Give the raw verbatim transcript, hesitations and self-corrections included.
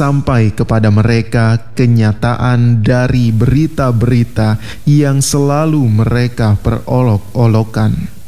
sampai kepada mereka kenyataan dari berita-berita yang selalu mereka perolok-olokkan.